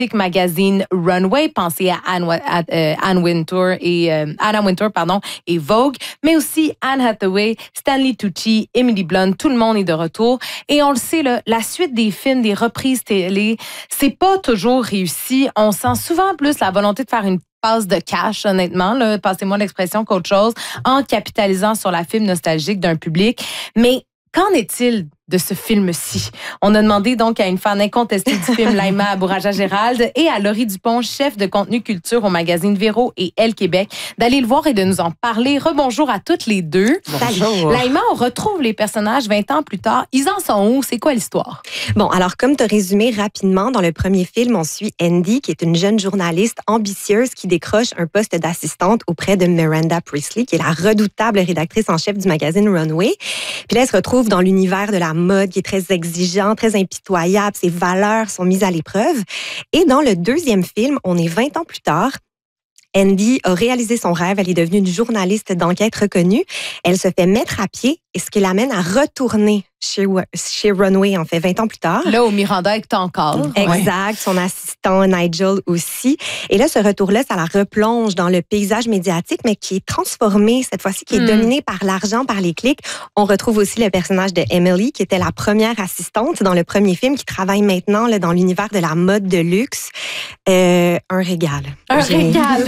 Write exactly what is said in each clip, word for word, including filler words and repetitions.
magazine Runway. Pensez à Anne, à, euh, Anne Wintour et euh, Anna Wintour pardon et Vogue, mais aussi Anne Hathaway, Stanley Tucci, Emily Blunt, tout le monde est de retour. Et on le sait là, la suite des films, des reprises télé, c'est pas toujours réussi. On sent souvent plus la volonté de faire une passe de cash, honnêtement, là, passez-moi l'expression qu'autre chose, en capitalisant sur la fibre nostalgique d'un public. Mais qu'en est-il de ce film-ci? On a demandé donc à une fan incontestée du film, Laïma Abouraja-Gérald, et à Laurie Dupont, chef de contenu culture au magazine Véro et Elle Québec, d'aller le voir et de nous en parler. Rebonjour à toutes les deux. Bonjour. Laïma, on retrouve les personnages vingt ans plus tard. Ils en sont où? C'est quoi l'histoire? Bon, alors comme tu as résumé rapidement, dans le premier film, on suit Andy, qui est une jeune journaliste ambitieuse qui décroche un poste d'assistante auprès de Miranda Priestly, qui est la redoutable rédactrice en chef du magazine Runway. Puis là, elle se retrouve dans l'univers de la mode qui est très exigeant, très impitoyable. Ses valeurs sont mises à l'épreuve. Et dans le deuxième film, on est vingt ans plus tard. Andy a réalisé son rêve. Elle est devenue une journaliste d'enquête reconnue. Elle se fait mettre à pied et ce qui l'amène à retourner chez, chez Runway, en fait, vingt ans plus tard. Là, où Miranda est encore. Exact. Ouais. Son assistant Nigel aussi. Et là, ce retour-là, ça la replonge dans le paysage médiatique, mais qui est transformé, cette fois-ci, qui est mm. dominé par l'argent, par les clics. On retrouve aussi le personnage de Emily, qui était la première assistante dans le premier film, qui travaille maintenant là, dans l'univers de la mode de luxe. Euh, un régal. Un J'ai... régal.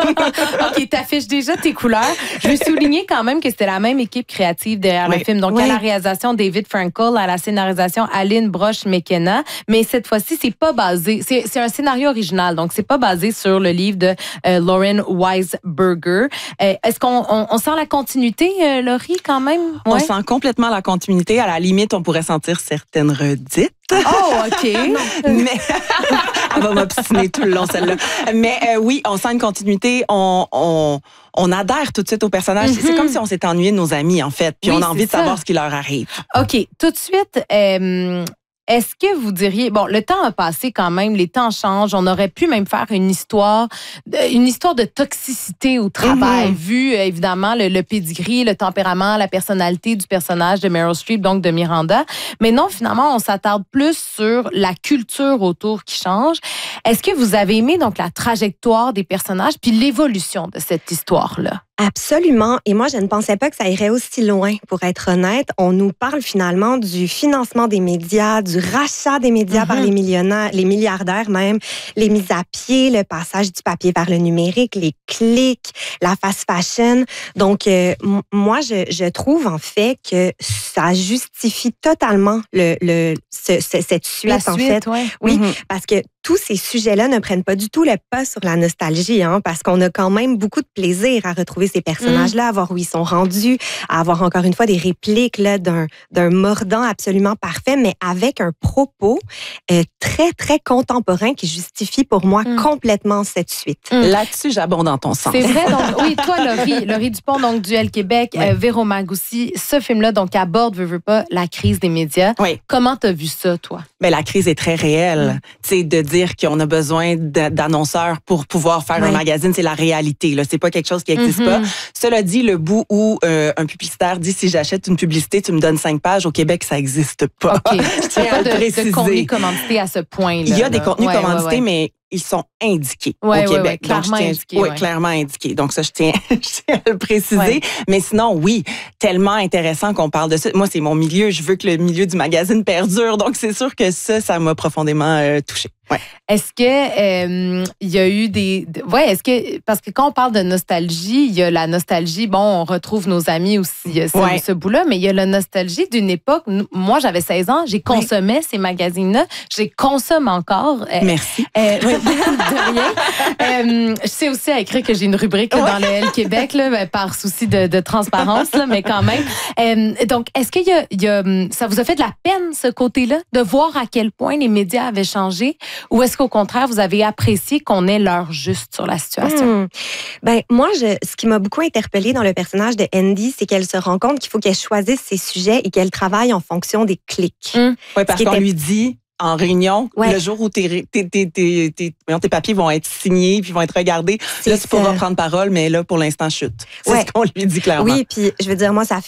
OK, t'affiches déjà tes couleurs. Je veux souligner quand même que c'était la même équipe créative derrière oui. le film. Donc, oui. à la réalisation, David Frankel, à la scénarisation, Aline Broche-McKenna. Mais cette fois-ci, c'est pas basé... C'est, c'est un scénario original, donc c'est pas basé sur le livre de euh, Lauren Weisberger. Euh, est-ce qu'on on, on sent la continuité, euh, Laurie, quand même? Ouais. On sent complètement la continuité. À la limite, on pourrait sentir certaines redites. Oh, OK. Mais elle va m'obstiner tout le long, celle-là. Mais euh, oui, on sent une continuité. On, on, on adhère tout de suite aux personnages. Mm-hmm. C'est comme si on s'était ennuyé de nos amis, en fait. Puis oui, on a envie de savoir ce qui leur arrive. OK. Tout de suite, euh, est-ce que vous diriez... Bon, le temps a passé quand même. Les temps changent. On aurait pu même faire une histoire, une histoire de toxicité au travail, mm-hmm. vu, évidemment, le, le pedigree, le tempérament, la personnalité du personnage de Meryl Streep, donc de Miranda. Mais non, finalement, on s'attarde plus sur la culture autour qui change. Est-ce que vous avez aimé donc la trajectoire des personnages puis l'évolution de cette histoire-là? Absolument. Et moi, je ne pensais pas que ça irait aussi loin, pour être honnête. On nous parle finalement du financement des médias, du rachat des médias mm-hmm. par les millionnaires, les milliardaires même, les mises à pied, le passage du papier vers le numérique, les clics, la fast fashion. Donc, euh, m- moi, je, je trouve en fait que ça justifie totalement le, le, ce, ce, cette suite, La en suite, fait. Ouais. Oui, mm-hmm. parce que tous ces sujets-là ne prennent pas du tout le pas sur la nostalgie, hein, parce qu'on a quand même beaucoup de plaisir à retrouver ces personnages-là, à voir où ils sont rendus, à avoir encore une fois des répliques là, d'un, d'un mordant absolument parfait, mais avec un propos euh, très, très contemporain qui justifie pour moi mm. complètement cette suite. Mm. Là-dessus, j'abonde dans ton sens. C'est vrai. Donc, oui, toi, Laurie, Laurie Dupont, donc du Elle Québec, oui. euh, Véro Magoussi, ce film-là donc aborde, veux, veux pas, la crise des médias. Oui. Comment t'as vu ça, toi? Mais la crise est très réelle. Mm. Tu sais, de dire qu'on a besoin d'annonceurs pour pouvoir faire oui. un magazine, c'est la réalité. Là, c'est pas quelque chose qui n'existe mm-hmm. pas. Cela dit, le bout où euh, un publicitaire dit si j'achète une publicité, tu me donnes cinq pages, au Québec, ça n'existe pas. OK. Je tiens pas de, de contenu commandité à ce point-là. Il y a des là. contenus ouais, commandités, ouais, ouais. mais ils sont indiqués ouais, au ouais, Québec. Ouais, clairement tiens, indiqués. Oui, ouais. clairement indiqués. Donc ça, je tiens, je tiens à le préciser. Ouais. Mais sinon, oui, tellement intéressant qu'on parle de ça. Moi, c'est mon milieu. Je veux que le milieu du magazine perdure. Donc c'est sûr que ça, ça m'a profondément euh, touchée. Ouais. Est-ce que euh, il y a eu des ouais est-ce que parce que quand on parle de nostalgie, il y a la nostalgie, bon, on retrouve nos amis aussi ce, ouais. ce bout-là, mais il y a la nostalgie d'une époque. Moi, j'avais seize ans, j'ai consommé oui. ces magazines-là, je les consomme encore. Euh, Merci. Euh, de rien. Euh, je sais aussi à écrire que j'ai une rubrique là, ouais. dans le Elle Québec là, ben, par souci de, de transparence là, mais quand même. Euh, donc, est-ce qu'il y a, il y a ça vous a fait de la peine ce côté-là de voir à quel point les médias avaient changé? Ou est-ce qu'au contraire, vous avez apprécié qu'on ait l'heure juste sur la situation? Mmh. Ben, moi, je, ce qui m'a beaucoup interpellée dans le personnage de Andy, c'est qu'elle se rend compte qu'il faut qu'elle choisisse ses sujets et qu'elle travaille en fonction des clics. Mmh. Oui, parce qu'on était... lui dit... En réunion, ouais. le jour où tes, tes, tes, tes, tes, tes papiers vont être signés puis vont être regardés, c'est là, tu pourras prendre parole, mais là, pour l'instant, chute. C'est ouais. ce qu'on lui dit clairement. Oui, puis je veux dire, moi, ça fait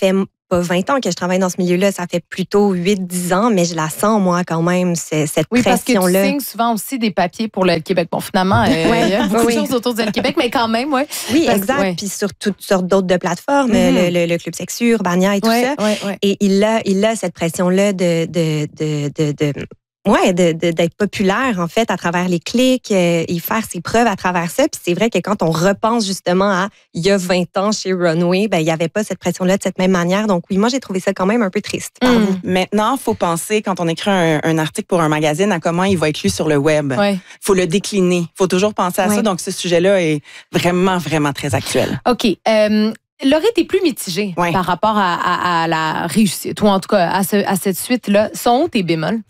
pas vingt ans que je travaille dans ce milieu-là, ça fait plutôt huit dix ans, mais je la sens, moi, quand même, c'est, cette oui, pression-là. Oui, parce que tu signes souvent aussi des papiers pour le Québec. Bon, finalement, euh, ouais, il y a beaucoup oui. de choses autour du Québec, mais quand même, oui. Oui, parce, exact. Ouais. Puis sur toutes sortes d'autres de plateformes, mm-hmm. le, le, le Club Sexu, Urbania et tout ouais, ça. Ouais, ouais. Et il a, il a cette pression-là de... de, de, de, de Ouais, de, de, d'être populaire, en fait, à travers les clics euh, et faire ses preuves à travers ça. Puis c'est vrai que quand on repense justement à il y a vingt ans chez Runway, ben il n'y avait pas cette pression-là de cette même manière. Donc oui, moi, j'ai trouvé ça quand même un peu triste. Par mmh. vous. Maintenant, il faut penser, quand on écrit un, un article pour un magazine, à comment il va être lu sur le web. Il ouais. faut le décliner. Il faut toujours penser à ouais. ça. Donc, ce sujet-là est vraiment, vraiment très actuel. OK. Euh... Laurie, t'es plus mitigée ouais. par rapport à, à, à la réussite, ou en tout cas à, ce, à cette suite-là. Sont où tes bémols?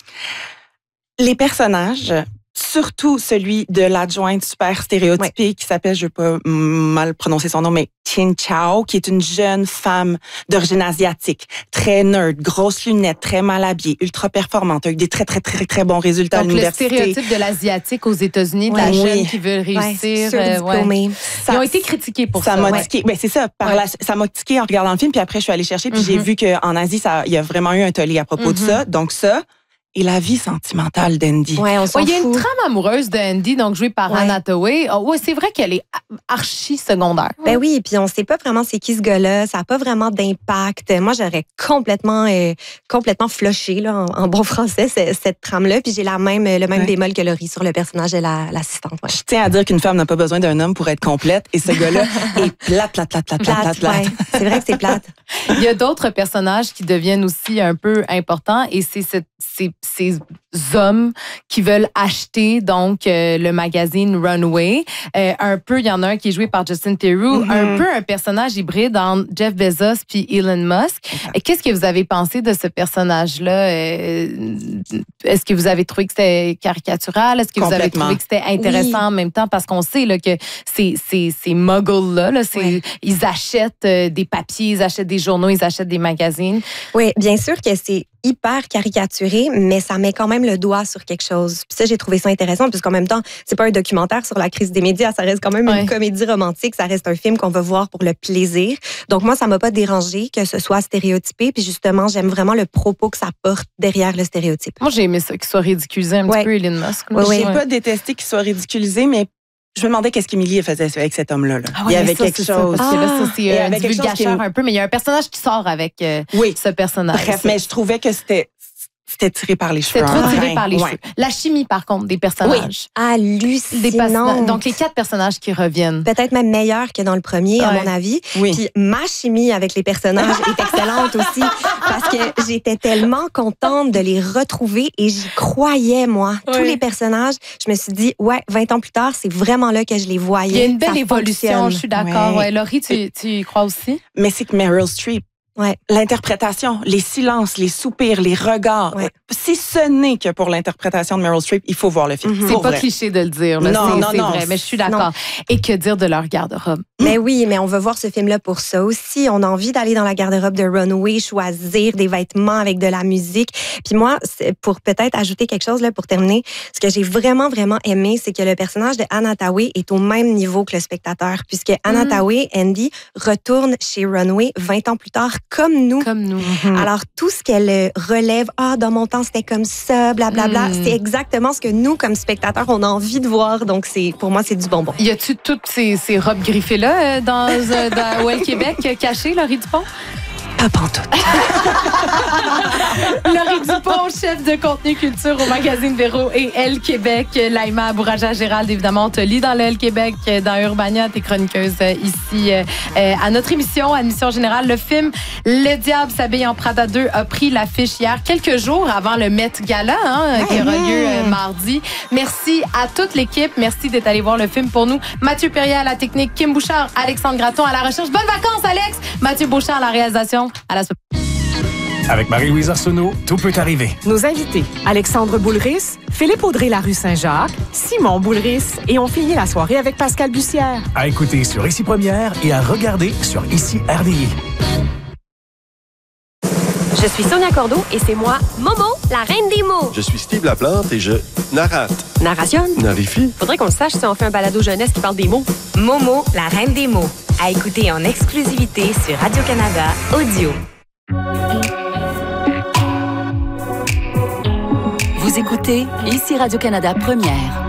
Les personnages, surtout celui de l'adjointe super stéréotypée ouais. qui s'appelle, je ne vais pas mal prononcer son nom, mais Chin Chao, qui est une jeune femme d'origine asiatique, très nerd, grosses lunettes, très mal habillée, ultra performante, avec des très, très, très, très bons résultats Donc, à l'université. Le stéréotype de l'asiatique aux États-Unis, de ouais. la oui. jeune qui veut réussir. Ouais, euh, ouais. Ça, Ils ont été critiqués pour ça. Ça m'a ouais. tiqué. Ben, c'est ça. Par ouais. la, ça m'a tiqué en regardant le film, puis après, je suis allée chercher, puis mm-hmm. j'ai vu qu'en Asie, ça, il y a vraiment eu un tollé à propos mm-hmm. de ça. Donc, ça... Et la vie sentimentale d'Andy. Ouais, on s'en ouais, il y a fout. une trame amoureuse d'Andy, donc jouée par ouais. Anne Hathaway. Oh, ouais, c'est vrai qu'elle est archi secondaire. Ben oui, puis on sait pas vraiment c'est qui ce gars-là. Ça a pas vraiment d'impact. Moi, j'aurais complètement, euh, complètement flushé là, en, en bon français cette, cette trame-là. Puis j'ai la même, le même ouais. bémol que Laurie sur le personnage de la, l'assistante. Ouais. Je tiens à dire qu'une femme n'a pas besoin d'un homme pour être complète. Et ce gars-là est plate, plate, plate, plate, plate, plate. plate. Ouais. C'est vrai que c'est plate. Il y a d'autres personnages qui deviennent aussi un peu importants, et c'est cette, c'est ces hommes qui veulent acheter donc euh, le magazine Runway. Euh, un peu, il y en a un qui est joué par Justin Theroux, mm-hmm. un peu un personnage hybride entre Jeff Bezos puis Elon Musk. Okay. Qu'est-ce que vous avez pensé de ce personnage-là? Euh, est-ce que vous avez trouvé que c'était caricatural? Est-ce que vous avez trouvé que c'était intéressant oui. en même temps? Parce qu'on sait là, que ces, ces, ces muggles-là, là, c'est, oui. ils achètent euh, des papiers, ils achètent des journaux, ils achètent des magazines. Oui, bien sûr que c'est hyper caricaturé, mais ça met quand même le doigt sur quelque chose. Puis ça, j'ai trouvé ça intéressant, puisqu'en même temps, c'est pas un documentaire sur la crise des médias, ça reste quand même ouais. une comédie romantique, ça reste un film qu'on va voir pour le plaisir. Donc moi, ça m'a pas dérangé que ce soit stéréotypé, puis justement, j'aime vraiment le propos que ça porte derrière le stéréotype. Moi, j'ai aimé ça, qu'il soit ridiculisé un ouais. petit peu, Elon Musk. Ouais, j'ai ouais. pas détesté qu'il soit ridiculisé, mais je me demandais qu'est-ce qu'Émilie faisait avec cet homme-là. Là. Ah ouais, il y avait ça, quelque chose. Ça, parce que là, ça, c'est euh, divulgateur qui... un peu, mais il y a un personnage qui sort avec euh, oui. ce personnage. Bref, mais je trouvais que c'était... C'était tiré par les cheveux. C'était trop tiré hein. par les ouais. cheveux. La chimie, par contre, des personnages. Oui. Hallucinante. Donc, les quatre personnages qui reviennent. Peut-être même meilleurs que dans le premier, ouais. à mon avis. Oui. Puis ma chimie avec les personnages est excellente aussi. Parce que j'étais tellement contente de les retrouver et j'y croyais, moi. Oui. Tous les personnages, je me suis dit, ouais, vingt ans plus tard, c'est vraiment là que je les voyais. Il y a une belle ça évolution, fonctionne. je suis d'accord. Ouais. Ouais. Laurie, tu, tu y crois aussi? Mais c'est que Meryl Streep, ouais. l'interprétation, les silences, les soupirs, les regards. Ouais. Si ce n'est que pour l'interprétation de Meryl Streep, il faut voir le film. Mm-hmm. C'est pour pas vrai. cliché de le dire. Là. Non, c'est, non, c'est non. vrai, mais je suis d'accord. Non. Et que dire de leur garde-robe? Mais oui, mais on veut voir ce film-là pour ça aussi. On a envie d'aller dans la garde-robe de Runway, choisir des vêtements avec de la musique. Puis moi, pour peut-être ajouter quelque chose là pour terminer, ce que j'ai vraiment, vraiment aimé, c'est que le personnage de Anne Hathaway est au même niveau que le spectateur, puisque Anne mm. Hathaway, Andy, retourne chez Runway vingt ans plus tard, comme nous. Comme nous. Mm. Alors, tout ce qu'elle relève, ah, dans mon temps, c'était comme ça, blablabla, mm. c'est exactement ce que nous, comme spectateurs, on a envie de voir. Donc, c'est, pour moi, c'est du bonbon. Y a-tu toutes ces, ces robes griffées-là dans, dans Well Québec cachées, Laurie Dupont? Pas pantoute. Laurie Dupont, chef de contenu culture au magazine Véro et Elle Québec. Laïma Bouraja-Gérald, évidemment, on te lit dans le Elle Québec, dans Urbania, t'es chroniqueuse ici euh, à notre émission, admission générale. Le film Le Diable s'habille en Prada deux a pris l'affiche hier, quelques jours avant le Met Gala, hein, qui aura lieu euh, mardi. Merci à toute l'équipe. Merci d'être allé voir le film pour nous. Mathieu Perrier à la technique, Kim Bouchard, Alexandre Gratton à la recherche. Bonnes vacances, Alex! Mathieu Bouchard à la réalisation. À la Avec Marie-Louise Arsenault, tout peut arriver. Nos invités, Alexandre Boulris, Philippe Audrey-Larue Saint-Jacques, Simon Boulris, et on finit la soirée avec Pascal Bussière. À écouter sur Ici Première et à regarder sur Ici R D I. Je suis Sonia Cordeau et c'est moi, Momo, la reine des mots. Je suis Steve Laplante et je narrate. Narration. Narifie. Faudrait qu'on le sache si on fait un balado jeunesse qui parle des mots. Momo, la reine des mots. À écouter en exclusivité sur Radio-Canada Audio. Vous écoutez ici Radio-Canada Première.